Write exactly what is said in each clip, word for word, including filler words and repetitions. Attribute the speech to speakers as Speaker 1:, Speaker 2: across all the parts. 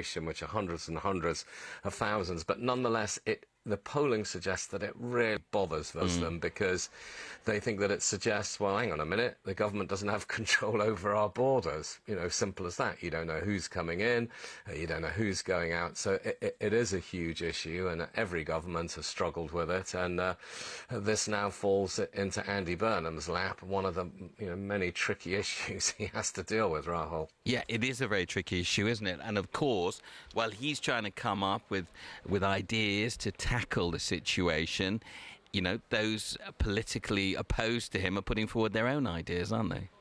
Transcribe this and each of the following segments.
Speaker 1: population, which are hundreds and hundreds of thousands, but nonetheless, it the polling suggests that it really bothers them mm. because they think that it suggests, well, hang on a minute, the government doesn't have control over our borders. You know, simple as that. You don't know who's coming in, you don't know who's going out. So it, it, it is a huge issue, and every government has struggled with it. And uh, this now falls into Andy Burnham's lap, one of the you know many tricky issues he has to deal with, Rahul.
Speaker 2: Yeah, it is a very tricky issue, isn't it? And of course, while he's trying to come up with, with ideas to tackle the situation, you know, those politically opposed to him are putting forward their own ideas, aren't they?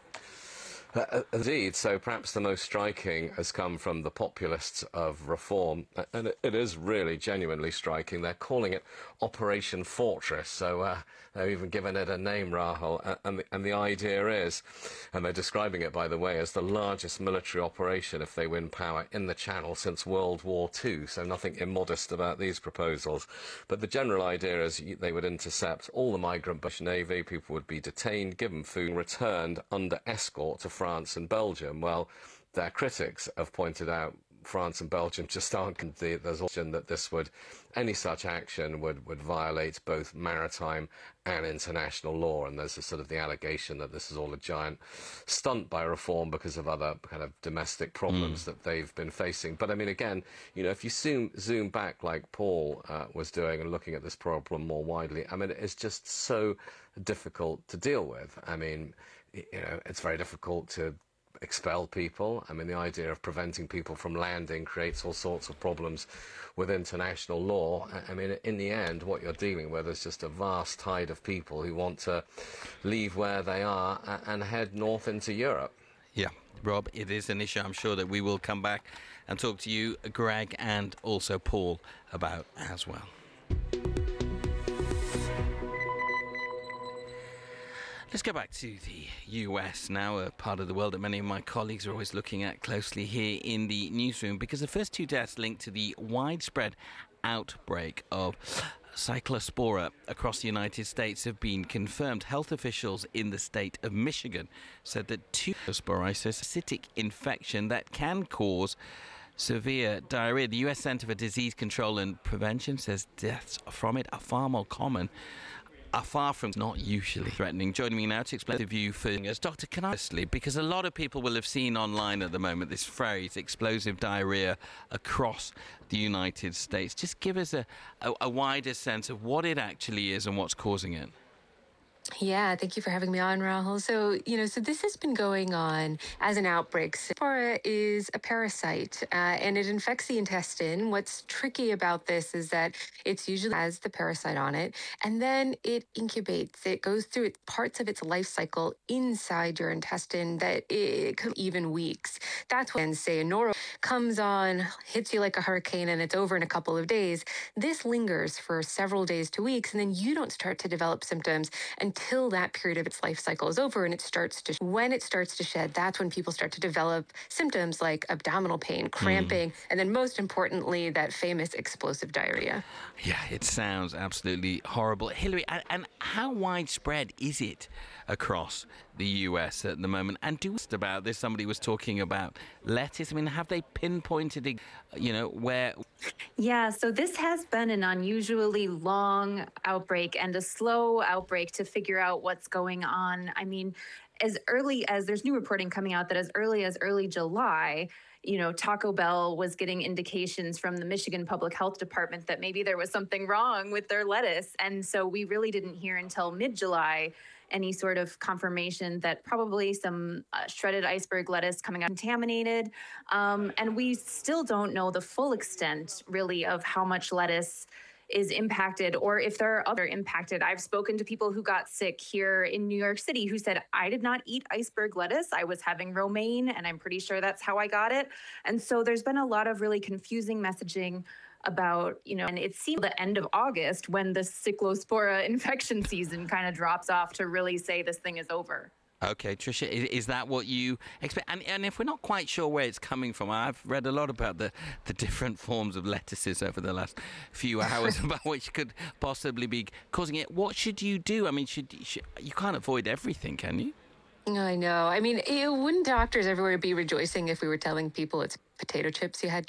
Speaker 1: Uh, indeed. So perhaps the most striking has come from the populists of Reform, and it, it is really genuinely striking. They're calling it Operation Fortress, so uh, they've even given it a name, Rahul, uh, and, the, and the idea is, and they're describing it, by the way, as the largest military operation, if they win power, in the Channel since World War Two, so nothing immodest about these proposals. But the general idea is they would intercept all the migrant British Navy, people would be detained, given food, returned under escort to France and Belgium. Well, their critics have pointed out France and Belgium just aren't. There's also that this would, any such action would, would violate both maritime and international law, and there's a sort of the allegation that this is all a giant stunt by Reform because of other kind of domestic problems mm. that they've been facing. But I mean, again, you know, if you zoom, zoom back like Paul uh, was doing and looking at this problem more widely, I mean, it's just so difficult to deal with. I mean, you know, it's very difficult to expel people. I mean, the idea of preventing people from landing creates all sorts of problems with international law. I mean, in the end, what you're dealing with is just a vast tide of people who want to leave where they are and head north into Europe.
Speaker 2: Yeah, Rob, it is an issue I'm sure that we will come back and talk to you, Greg, and also Paul about as well. Let's go back to the U S now, a part of the world that many of my colleagues are always looking at closely here in the newsroom, because the first two deaths linked to the widespread outbreak of Cyclospora across the United States have been confirmed. Health officials in the state of Michigan said that two sporiasis, acidic infection that can cause severe diarrhea. The U S Center for Disease Control and Prevention says deaths from it are far more common, are far from not usually threatening. Joining me now to explain the view for us, Doctor Canali, because a lot of people will have seen online at the moment this phrase, explosive diarrhea across the United States. Just give us a, a, a wider sense of what it actually is and what's causing it.
Speaker 3: Yeah, thank you for having me on, Rahul. So, you know, so this has been going on as an outbreak. Cyclospora is a parasite, uh, and it infects the intestine. What's tricky about this is that it's usually has the parasite on it, and then it incubates. It goes through its parts of its life cycle inside your intestine that it could even weeks. That's when, say, a noro comes on, hits you like a hurricane, and it's over in a couple of days. This lingers for several days to weeks, and then you don't start to develop symptoms and until that period of its life cycle is over and it starts to, when it starts to shed, that's when people start to develop symptoms like abdominal pain, cramping, mm. and then most importantly, that famous explosive diarrhea.
Speaker 2: Yeah, it sounds absolutely horrible. Hilary, and, and how widespread is it across the U S at the moment? And do about this, somebody was talking about lettuce. I mean, have they pinpointed, you know, where?
Speaker 4: Yeah, so this has been an unusually long outbreak and a slow outbreak to figure out what's going on. I mean, as early as there's new reporting coming out that as early as early July, you know, Taco Bell was getting indications from the Michigan Public Health Department that maybe there was something wrong with their lettuce. And so we really didn't hear until mid-July any sort of confirmation that probably some uh, shredded iceberg lettuce coming out contaminated. Um, and we still don't know the full extent, really, of how much lettuce is impacted or if there are other impacted. I've spoken to people who got sick here in New York City who said, I did not eat iceberg lettuce. I was having romaine, and I'm pretty sure that's how I got it. And so there's been a lot of really confusing messaging about, you know, and it seemed the end of August when the Cyclospora infection season kind of drops off to really say this thing is over.
Speaker 2: Okay, Tricia, is, is that what you expect? And, and if we're not quite sure where it's coming from, I've read a lot about the, the different forms of lettuces over the last few hours about which could possibly be causing it. What should you do? I mean, should, should you can't avoid everything, can you?
Speaker 3: I know. I mean, it, wouldn't doctors everywhere be rejoicing if we were telling people it's potato chips you had